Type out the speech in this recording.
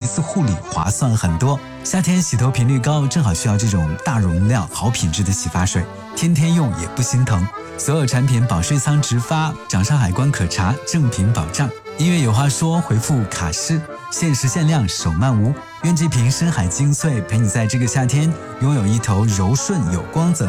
次护理划算很多。夏天洗头频率高，正好需要这种大容量、好品质的洗发水，天天用也不心疼。所有产品保税仓直发，掌上海关可查，正品保障。音乐有话说，回复卡诗，限时限量，手慢无。愿这瓶深海精粹陪你在这个夏天拥有一头柔顺有光泽